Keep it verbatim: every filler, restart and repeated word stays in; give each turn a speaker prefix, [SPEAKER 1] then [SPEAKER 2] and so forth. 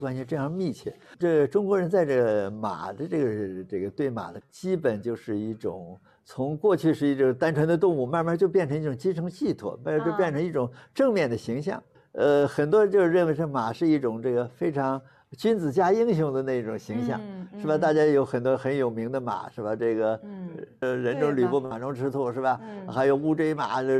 [SPEAKER 1] 关系这样密切。这中国人在这个马的这个这个对马的基本就是一种，从过去是一种单纯的动物，慢慢就变成一种精神寄托，慢慢就变成一种正面的形象。呃，很多人就认为这马是一种这个非常君子加英雄的那种形象，
[SPEAKER 2] 嗯嗯、
[SPEAKER 1] 是吧？大家有很多很有名的马，是吧？这个，
[SPEAKER 2] 嗯，
[SPEAKER 1] 呃，人中吕布，马中吃兔，是吧？
[SPEAKER 2] 嗯、
[SPEAKER 1] 还有乌骓马。